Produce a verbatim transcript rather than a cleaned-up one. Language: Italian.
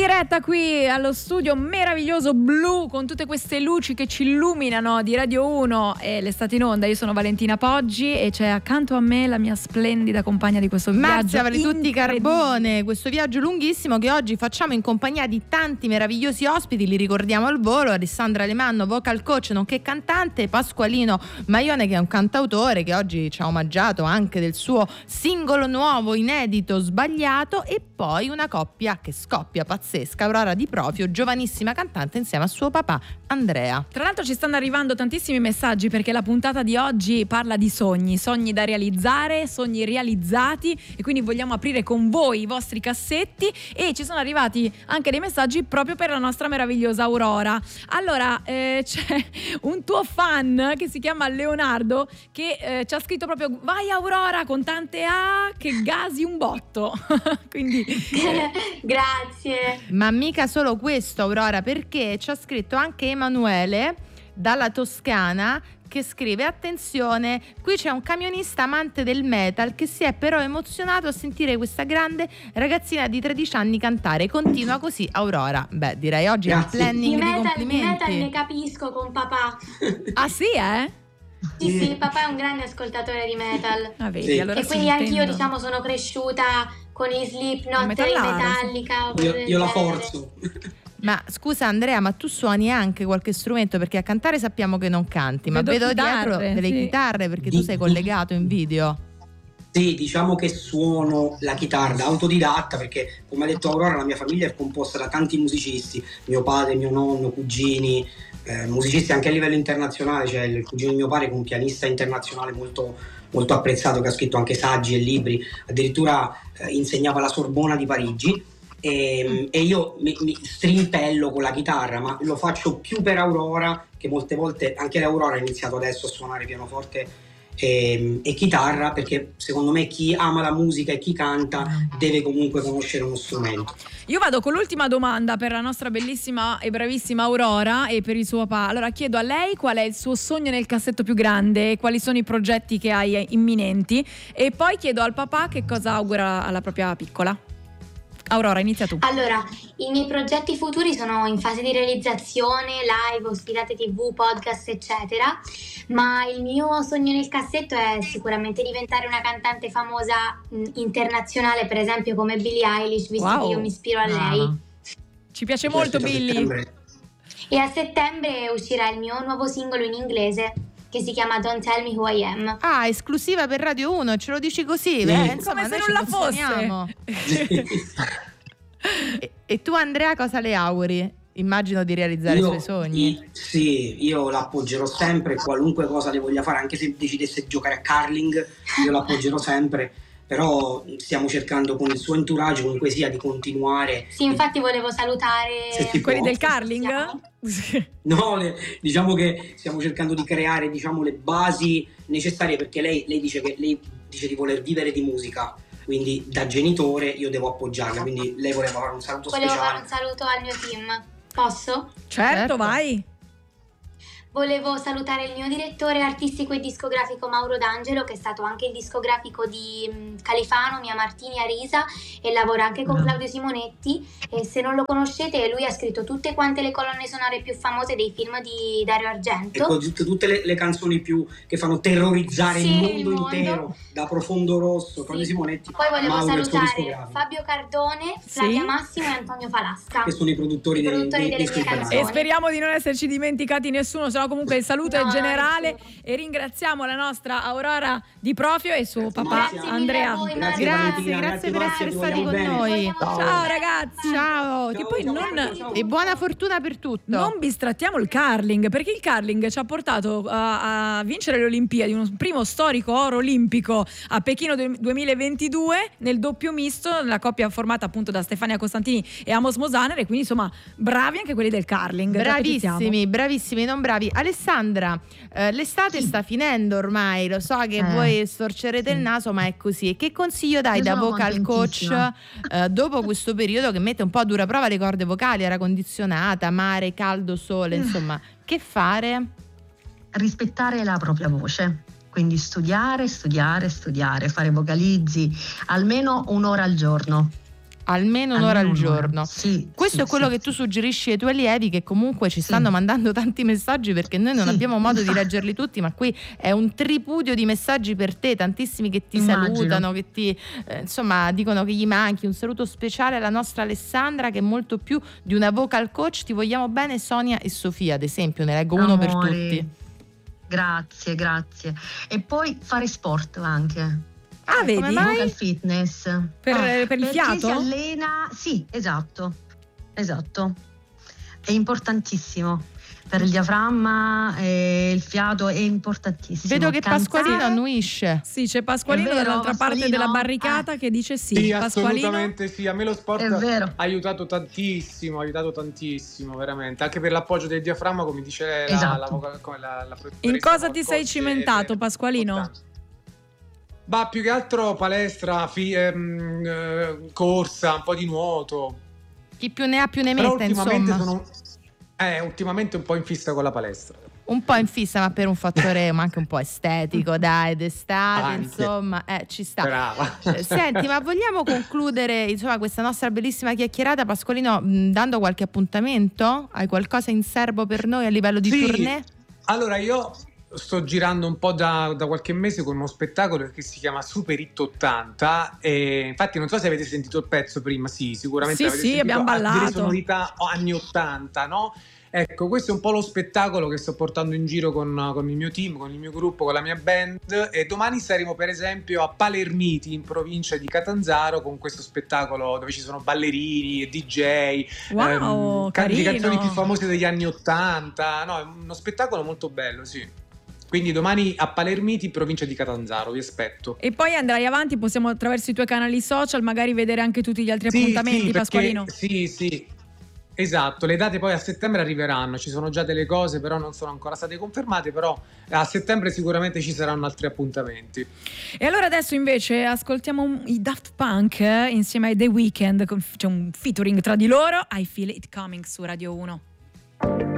diretta qui allo studio meraviglioso blu con tutte queste luci che ci illuminano di Radio uno e l'estate in onda. Io sono Valentina Poggi e c'è accanto a me la mia splendida compagna di questo viaggio. Marzia tutti Carbone, questo viaggio lunghissimo che oggi facciamo in compagnia di tanti meravigliosi ospiti, li ricordiamo al volo: Alessandra Alemanno, vocal coach nonché cantante, Pasqualino Maione che è un cantautore che oggi ci ha omaggiato anche del suo singolo nuovo inedito Sbagliato, e poi una coppia che scoppia pazzesca, Aurora Di Profio, giovanissima cantante insieme a suo papà Andrea. Tra l'altro ci stanno arrivando tantissimi messaggi perché la puntata di oggi parla di sogni, sogni da realizzare, sogni realizzati, e quindi vogliamo aprire con voi i vostri cassetti, e ci sono arrivati anche dei messaggi proprio per la nostra meravigliosa Aurora. Allora eh, c'è un tuo fan che si chiama Leonardo che eh, ci ha scritto proprio: vai Aurora con tante A che gasi un botto. Quindi grazie. Ma mica solo questo, Aurora, perché ci ha scritto anche Emanuele dalla Toscana che scrive: attenzione, qui c'è un camionista amante del metal che si è però emozionato a sentire questa grande ragazzina di tredici anni cantare. Continua così, Aurora. Beh, direi oggi è un planning di, di complimenti. Di metal ne capisco con papà. Ah sì, eh? Sì, sì, papà è un grande ascoltatore di metal. Ah, vedi, sì. allora e quindi intendo. anch'io, diciamo, sono cresciuta con i Slipknot, i Metallica. Io, io la forzo. Ma scusa Andrea, ma tu suoni anche qualche strumento? Perché a cantare sappiamo che non canti, ma vedo, vedo chitarre, dietro delle sì. chitarre, perché tu Di- sei collegato in video. Sì, diciamo che suono la chitarra da autodidatta, perché come ha detto Aurora la mia famiglia è composta da tanti musicisti, mio padre, mio nonno, cugini, eh, musicisti anche a livello internazionale. C'è il cugino di mio padre che è un pianista internazionale molto, molto apprezzato, che ha scritto anche saggi e libri, addirittura eh, insegnava alla Sorbona di Parigi. E, e io mi, mi strimpello con la chitarra, ma lo faccio più per Aurora, che molte volte anche Aurora ha iniziato adesso a suonare pianoforte e, e chitarra, perché secondo me chi ama la musica e chi canta deve comunque conoscere uno strumento. Io vado con l'ultima domanda per la nostra bellissima e bravissima Aurora e per il suo papà. Allora chiedo a lei qual è il suo sogno nel cassetto più grande, quali sono i progetti che hai imminenti, e poi chiedo al papà che cosa augura alla propria piccola. Aurora, inizia tu. Allora, i miei progetti futuri sono in fase di realizzazione, live, ospitate tivù, podcast, eccetera, ma il mio sogno nel cassetto è sicuramente diventare una cantante famosa mh, internazionale, per esempio come Billie Eilish, visto Wow. che io mi ispiro a lei. Ah. Ci piace molto Billy. E a settembre uscirà il mio nuovo singolo in inglese, che si chiama Don't Tell Me Who I Am. Ah, esclusiva per Radio uno, ce lo dici così? Sì. Beh, insomma, Come se noi non ci la fosse. emozioniamo. e, e tu Andrea cosa le auguri? Immagino di realizzare Io- i suoi sogni. i- Sì, io l'appoggerò sempre, qualunque cosa le voglia fare, anche se decidesse di giocare a curling, io l'appoggerò sempre. Però stiamo cercando con il suo entourage, comunque sia, di continuare. Sì, infatti volevo salutare Se si Quelli può. del curling? No, le- diciamo che stiamo cercando di creare, diciamo, le basi necessarie, perché lei, lei dice che lei dice di voler vivere di musica, quindi da genitore io devo appoggiarla, quindi lei voleva fare un saluto Volevo fare speciale. un saluto al mio team. Posso? Certo, Certo. vai. Volevo salutare il mio direttore artistico e discografico Mauro D'Angelo, che è stato anche il discografico di mh, Califano, Mia Martini, Arisa, e lavora anche con Claudio Simonetti. E se non lo conoscete, lui ha scritto tutte quante le colonne sonore più famose dei film di Dario Argento. Ecco, tutte, tutte le, le canzoni più che fanno terrorizzare Sì, il mondo il mondo. intero, da Profondo Rosso, Sì. Claudio Simonetti, Poi volevo Mauro, il suo salutare discografico, Fabio Cardone, Flavia Massimo e Antonio Falasca. che sono i produttori, I dei, produttori dei, delle dei suoi mie brani. canzoni. E speriamo di non esserci dimenticati nessuno, se no comunque il saluto No, è generale. nessuno. E ringraziamo la nostra Aurora Di Profio e suo papà Grazie mille Andrea. a voi, Grazie, Grazie, Valentina, grazie per Marzia, essere ti stati vogliamo con bene. noi. Ciao. Ciao ragazzi. Ciao. Che Ciao, poi ciao, non, ciao. E buona fortuna per tutto. non bistrattiamo il curling, perché il curling ci ha portato a, a vincere le Olimpiadi, un primo storico oro olimpico a Pechino du- duemilaventidue nel doppio misto, nella coppia formata appunto da Stefania Costantini e Amos Mosaner, e quindi insomma bravi anche quelli del curling. già che ci siamo. Bravissimi, bravissimi, non bravi. Alessandra, eh, l'estate sta finendo ormai, lo so che Eh, voi storcerete sì. il naso, ma è così. Che consiglio dai Io da sono vocal coach contentissima. eh, dopo questo periodo che mette un po' a dura prova le corde vocali, aria condizionata, mare, caldo, sole, insomma, che fare? Rispettare la propria voce, quindi studiare, studiare, studiare, fare vocalizzi almeno un'ora al giorno. Almeno un'ora al Almeno un'ora. giorno. Sì, Questo sì, è quello sì, che tu sì. suggerisci ai tuoi allievi, che comunque ci stanno Sì. mandando tanti messaggi, perché noi non Sì. abbiamo modo di leggerli tutti, ma qui è un tripudio di messaggi per te, tantissimi che ti Immagino. salutano, che ti eh, insomma dicono che gli manchi. Un saluto speciale alla nostra Alessandra, che è molto più di una vocal coach. Ti vogliamo bene, Sonia e Sofia, ad esempio, ne leggo uno per Amore. tutti. Grazie, grazie. E poi fare sport anche. Ah, Eh, come vedi? mai? Vocal fitness. Per, Ah, per il perché fiato? si allena, sì, esatto, esatto. È importantissimo per il diaframma, e il fiato è importantissimo. Vedo che Cantare- Pasqualino annuisce. Sì, c'è Pasqualino È vero, dall'altra parte Pasqualino? della barricata che dice sì. Sì, Pasqualino. assolutamente sì. A me lo sport È vero. ha aiutato tantissimo, ha aiutato tantissimo, veramente. Anche per l'appoggio del diaframma, come dice la, Esatto. la, vocal- come la, la In cosa ti professoressa sei Coach, cimentato, è Pasqualino? importante. Ma più che altro palestra, fi- ehm, eh, corsa, un po' di nuoto. Chi più ne ha più ne Però metta, ultimamente insomma. sono eh, ultimamente un po' in fissa con la palestra. Un po' in fissa, ma per un fattore ma anche un po' estetico, dai, d'estate, Anche. insomma, eh, ci sta. Brava. Eh, Senti, ma vogliamo concludere insomma questa nostra bellissima chiacchierata, Pasqualino, mh, dando qualche appuntamento? Hai qualcosa in serbo per noi a livello di Sì. tournée? Allora, io sto girando un po' da, da qualche mese con uno spettacolo che si chiama Super Hit ottanta, e infatti non so se avete sentito il pezzo prima. Sì, sicuramente Sì, avete sì, sentito. abbiamo Ha delle ballato. sonorità anni ottanta, no? Ecco, questo è un po' lo spettacolo che sto portando in giro con, con il mio team, con il mio gruppo, con la mia band, e domani saremo per esempio a Palermiti, in provincia di Catanzaro, con questo spettacolo dove ci sono ballerini e D J, Wow, ehm, can- le canzoni carino. più famose degli anni ottanta. No, è uno spettacolo molto bello, sì. Quindi domani a Palermiti, provincia di Catanzaro, vi aspetto. E poi andrai avanti, possiamo attraverso i tuoi canali social magari vedere anche tutti gli altri appuntamenti, sì, perché- Pasqualino. Sì, sì. Esatto, le date poi a settembre arriveranno, ci sono già delle cose, però non sono ancora state confermate, però a settembre sicuramente ci saranno altri appuntamenti. E allora adesso invece ascoltiamo un- i Daft Punk eh, insieme ai The Weeknd, con- c'è un featuring tra di loro, I Feel It Coming su Radio uno.